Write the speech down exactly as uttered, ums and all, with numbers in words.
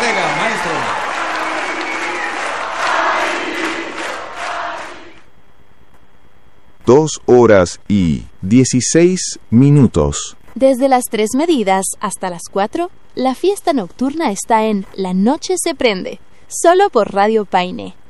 Ortega, maestro. Dos horas y dieciséis minutos. Desde las tres medidas hasta las cuatro, la fiesta nocturna está en La Noche se Prende, solo por Radio Paine.